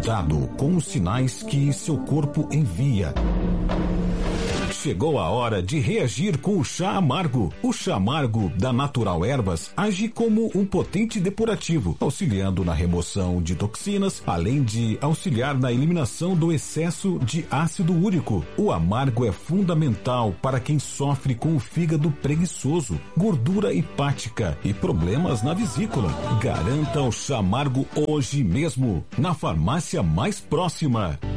Cuidado com os sinais que seu corpo envia. Chegou a hora de reagir com o chá amargo. O chá amargo da Natural Ervas age como um potente depurativo, auxiliando na remoção de toxinas, além de auxiliar na eliminação do excesso de ácido úrico. O amargo é fundamental para quem sofre com o fígado preguiçoso, gordura hepática e problemas na vesícula. Garanta o chá amargo hoje mesmo, na farmácia mais próxima.